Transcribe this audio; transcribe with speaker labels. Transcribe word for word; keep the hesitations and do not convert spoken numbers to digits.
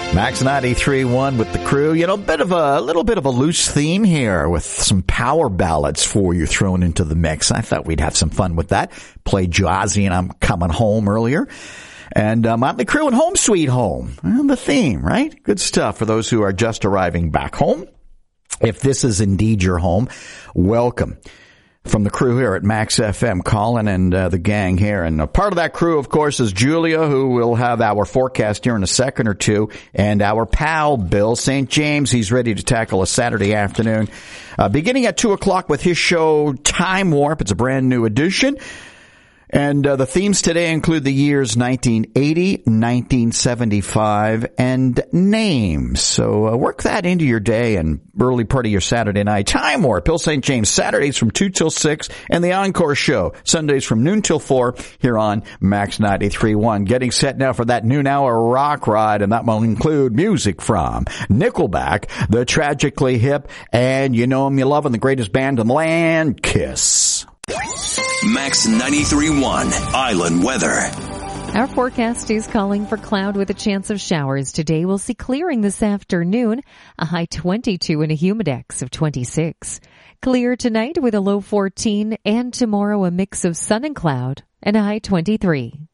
Speaker 1: Max ninety-three point one with the crew. You know, bit of a, a little bit of a loose theme here with some power ballads for you thrown into the mix. I thought we'd have some fun with that. Played Jazzy and I'm Coming Home earlier. And uh, Motley Crue and Home Sweet Home. Well, the theme, right? Good stuff for those who are just arriving back home. If this is indeed your home, welcome. From the crew here at Max F M, Colin and uh, the gang here. And a part of that crew, of course, is Julia, who will have our forecast here in a second or two, and our pal, Bill Saint James. He's ready to tackle a Saturday afternoon, uh, beginning at two o'clock with his show Time Warp. It's a brand new edition. And uh, the themes today include the years nineteen eighty, nineteen seventy-five, and names. So uh, work that into your day and early part of your Saturday night. Time Warp, Bill Saint James, Saturdays from two till six, and the Encore Show, Sundays from noon till four here on Max ninety-three point one. Getting set now for that noon hour rock ride, and that will include music from Nickelback, The Tragically Hip, and you know 'em, you love 'em, the greatest band in the land, Kiss.
Speaker 2: Max ninety-three point one Island Weather.
Speaker 3: Our forecast is calling for cloud with a chance of showers. Today we'll see clearing this afternoon, a high twenty-two and a humidex of twenty-six. Clear tonight with a low fourteen, and tomorrow a mix of sun and cloud and a high twenty-three.